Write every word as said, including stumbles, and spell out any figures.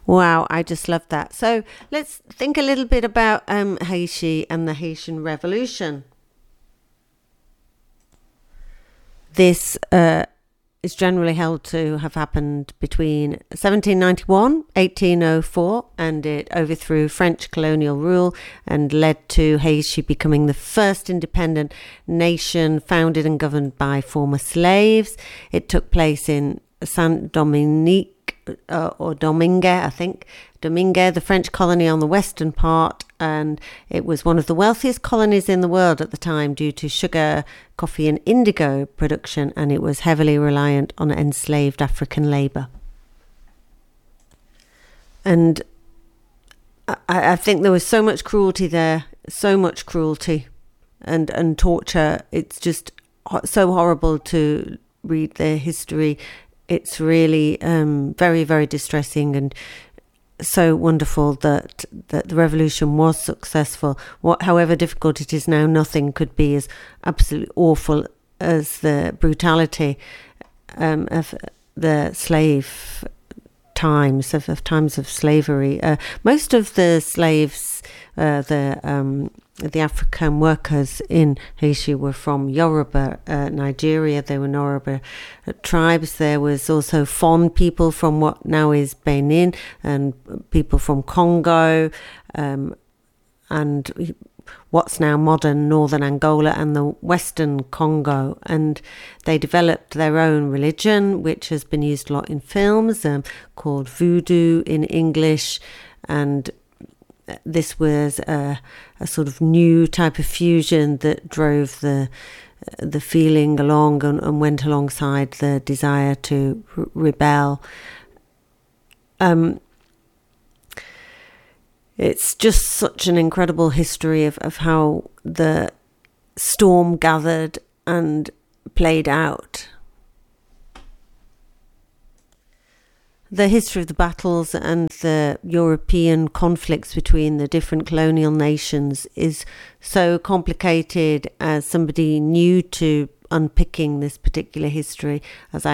Wow, I just love that. So let's think a little bit about um, Haiti and the Haitian Revolution. This uh, is generally held to have happened between seventeen ninety-one, eighteen oh four, and it overthrew French colonial rule and led to Haiti becoming the first independent nation founded and governed by former slaves. It took place in Saint Dominique uh, or Domingue, I think, Domingue, the French colony on the western part, and it was one of the wealthiest colonies in the world at the time due to sugar, coffee and indigo production, and it was heavily reliant on enslaved African labour. And I, I think there was so much cruelty there, so much cruelty and, and torture. It's just so horrible to read their history. It's really um, very, very distressing, and so wonderful that that the revolution was successful. What, however difficult it is now, nothing could be as absolutely awful as the brutality um, of the slave times, of, of times of slavery. Uh, most of the slaves, uh, the um, the African workers in Haiti were from Yoruba, uh, Nigeria. They were Yoruba tribes. There was also Fon people from what now is Benin, and people from Congo, um, and what's now modern northern Angola and the western Congo. And they developed their own religion, which has been used a lot in films, um, called voodoo in English. And this was a, a sort of new type of fusion that drove the the feeling along and, and went alongside the desire to r- rebel. Um, it's just such an incredible history of, of how the storm gathered and played out. The history of the battles and the European conflicts between the different colonial nations is so complicated. As somebody new to unpicking this particular history, as I